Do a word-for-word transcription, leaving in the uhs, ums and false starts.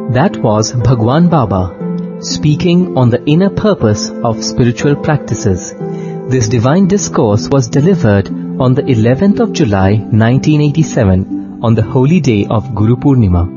That was Bhagwan Baba, speaking on the inner purpose of spiritual practices. This divine discourse was delivered on the eleventh of July nineteen eighty-seven, on the holy day of Guru Purnima.